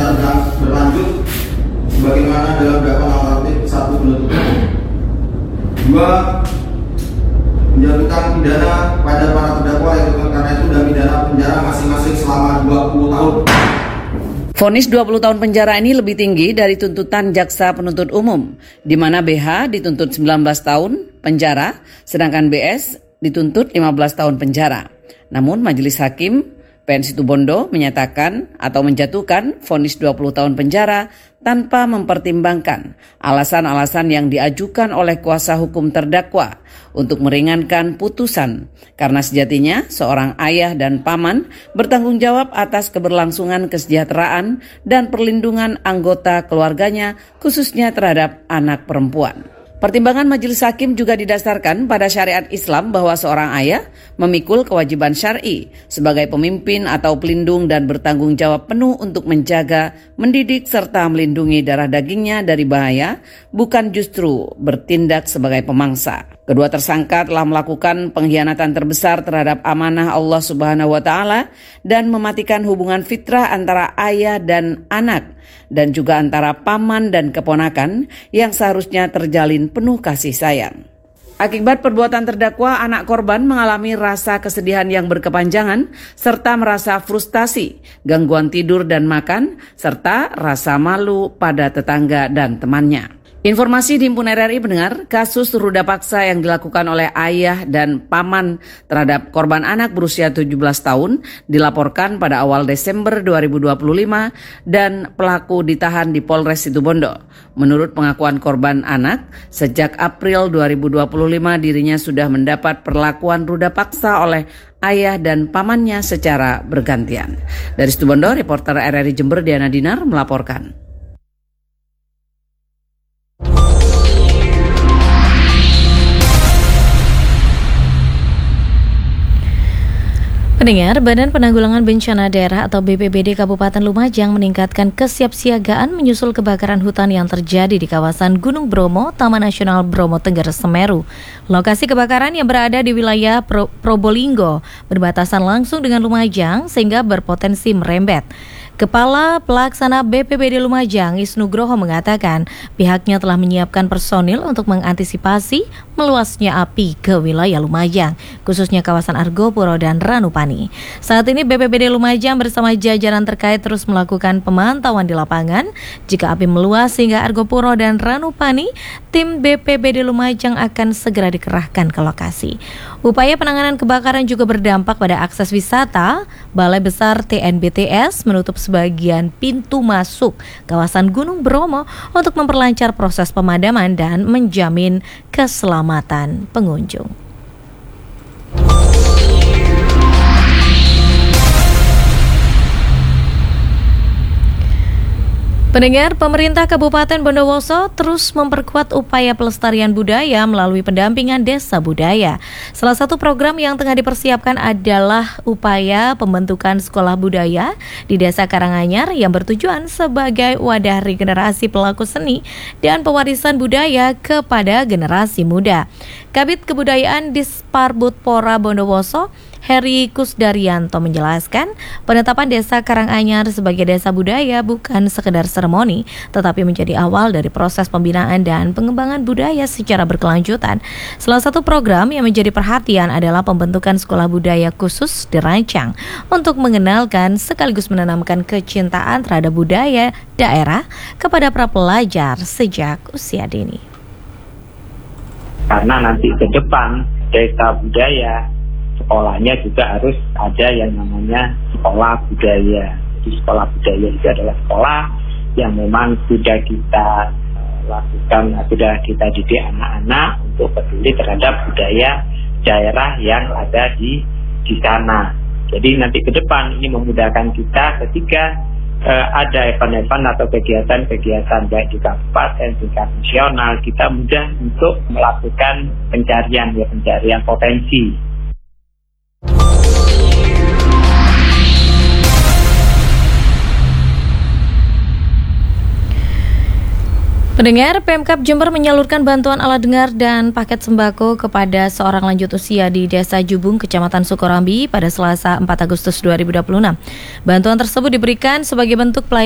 berlanjut sebagaimana dalam dakwaan alternatif 1 penuntut umum. 2. Menjatuhkan pidana pada para terdakwa yang karena itu dan pidana penjara masing-masing selama 20 tahun. Vonis 20 tahun penjara ini lebih tinggi dari tuntutan jaksa penuntut umum, di mana BH dituntut 19 tahun penjara, sedangkan BS dituntut 15 tahun penjara. Namun Majelis Hakim PN Situbondo menyatakan atau menjatuhkan vonis 20 tahun penjara tanpa mempertimbangkan alasan-alasan yang diajukan oleh kuasa hukum terdakwa untuk meringankan putusan, karena sejatinya seorang ayah dan paman bertanggung jawab atas keberlangsungan kesejahteraan dan perlindungan anggota keluarganya, khususnya terhadap anak perempuan. Pertimbangan Majelis Hakim juga didasarkan pada syariat Islam bahwa seorang ayah memikul kewajiban syar'i sebagai pemimpin atau pelindung dan bertanggung jawab penuh untuk menjaga, mendidik, serta melindungi darah dagingnya dari bahaya, bukan justru bertindak sebagai pemangsa. Kedua tersangka telah melakukan pengkhianatan terbesar terhadap amanah Allah Subhanahu wa Ta'ala dan mematikan hubungan fitrah antara ayah dan anak, dan juga antara paman dan keponakan yang seharusnya terjalin penuh kasih sayang. Akibat perbuatan terdakwa, anak korban mengalami rasa kesedihan yang berkepanjangan, serta merasa frustasi, gangguan tidur dan makan, serta rasa malu pada tetangga dan temannya. Informasi dihimpun RRI mendengar kasus ruda paksa yang dilakukan oleh ayah dan paman terhadap korban anak berusia 17 tahun dilaporkan pada awal Desember 2025 dan pelaku ditahan di Polres Situbondo. Menurut pengakuan korban anak, sejak April 2025 dirinya sudah mendapat perlakuan ruda paksa oleh ayah dan pamannya secara bergantian. Dari Situbondo, reporter RRI Jember Diana Dinar melaporkan. Pendengar, Badan Penanggulangan Bencana Daerah atau BPBD Kabupaten Lumajang meningkatkan kesiapsiagaan menyusul kebakaran hutan yang terjadi di kawasan Gunung Bromo, Taman Nasional Bromo Tengger Semeru. Lokasi kebakaran yang berada di wilayah Probolinggo berbatasan langsung dengan Lumajang sehingga berpotensi merembet. Kepala Pelaksana BPBD Lumajang, Isnugroho, mengatakan pihaknya telah menyiapkan personil untuk mengantisipasi meluasnya api ke wilayah Lumajang, khususnya kawasan Argopuro dan Ranupani. Saat ini BPBD Lumajang bersama jajaran terkait terus melakukan pemantauan di lapangan. Jika api meluas hingga Argopuro dan Ranupani, tim BPBD Lumajang akan segera dikerahkan ke lokasi. Upaya penanganan kebakaran juga berdampak pada akses wisata. Balai Besar TNBTS menutup sebagian pintu masuk kawasan Gunung Bromo untuk memperlancar proses pemadaman dan menjamin keselamatan pengunjung. Pendengar, pemerintah Kabupaten Bondowoso terus memperkuat upaya pelestarian budaya melalui pendampingan desa budaya. Salah satu program yang tengah dipersiapkan adalah upaya pembentukan sekolah budaya di Desa Karanganyar yang bertujuan sebagai wadah regenerasi pelaku seni dan pewarisan budaya kepada generasi muda. Kabid Kebudayaan Disparbudpora Bondowoso, Heri Kusdaryanto, menjelaskan penetapan Desa Karanganyar sebagai desa budaya bukan sekedar seremoni, tetapi menjadi awal dari proses pembinaan dan pengembangan budaya secara berkelanjutan. Salah satu program yang menjadi perhatian adalah pembentukan sekolah budaya khusus dirancang untuk mengenalkan sekaligus menanamkan kecintaan terhadap budaya daerah kepada para pelajar sejak usia dini. Karena nanti ke depan desa budaya sekolahnya juga harus ada yang namanya sekolah budaya. Jadi sekolah budaya itu adalah sekolah yang memang sudah kita lakukan, sudah kita didik anak-anak untuk peduli terhadap budaya daerah yang ada di sana. Jadi nanti ke depan ini memudahkan kita ketika ada event-event atau kegiatan-kegiatan baik di kabupaten, tingkat nasional, kita mudah untuk melakukan pencarian potensi. Pendengar, Pemkab Jember menyalurkan bantuan alat dengar dan paket sembako kepada seorang lanjut usia di Desa Jubung, Kecamatan Sukorambi pada Selasa 4 Agustus 2026. Bantuan tersebut diberikan sebagai bentuk pelayanan